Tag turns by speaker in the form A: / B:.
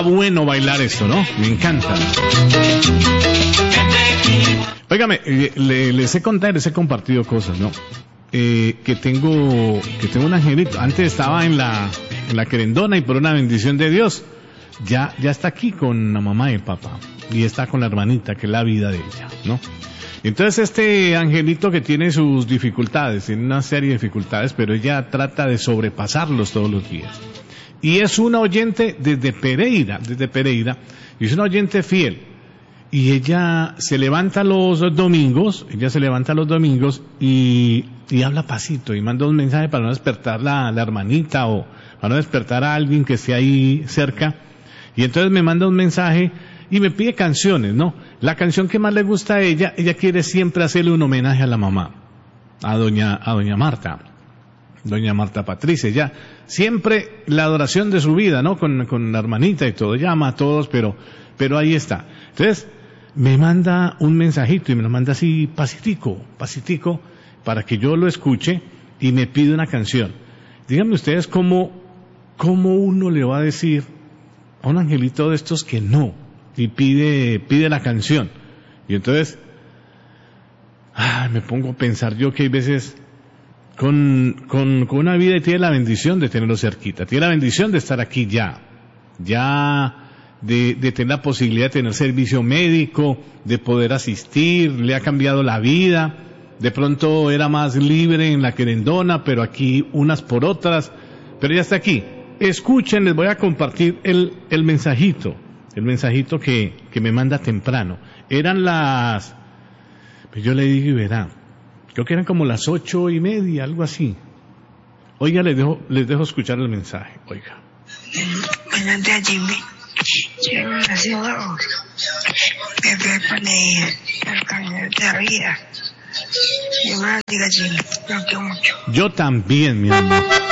A: bueno bailar esto, ¿no? Me encanta. Óigame, les he compartido cosas, ¿no? Que tengo un angelito. Antes estaba en la querendona y por una bendición de Dios, ya está aquí con la mamá y el papá. Y está con la hermanita, que es la vida de ella, ¿no? Entonces este angelito que tiene sus dificultades, tiene una serie de dificultades, pero ella trata de sobrepasarlos todos los días. Y es una oyente desde Pereira, y es una oyente fiel. Y ella se levanta los domingos y habla pasito y manda un mensaje para no despertar la hermanita o para no despertar a alguien que esté ahí cerca. Y entonces me manda un mensaje y me pide canciones, ¿no? La canción que más le gusta a ella quiere siempre hacerle un homenaje a la mamá, a doña Marta Patricia, ya siempre la adoración de su vida, ¿no? Con la hermanita y todo, llama a todos, pero ahí está. Entonces me manda un mensajito y me lo manda así pasitico, para que yo lo escuche y me pide una canción. Díganme ustedes cómo uno le va a decir a un angelito de estos que no, y pide la canción. Y entonces me pongo a pensar yo que hay veces con una vida y tiene la bendición de tenerlo cerquita, tiene la bendición de estar aquí ya de tener la posibilidad de tener servicio médico, de poder asistir, le ha cambiado la vida. De pronto era más libre en la querendona, pero aquí unas por otras, pero ya está aquí. Escuchen, les voy a compartir el mensajito que me manda temprano. Eran pues yo le digo y verá, creo que eran como las 8:30, algo así. Oiga, les dejo escuchar el mensaje, oiga.
B: Buenos días, Jimmy. Yo nací ahora. Me prepone el camino de la vida. Y bueno, diga, Jimmy, lo quiero mucho.
A: Yo también, mi amor.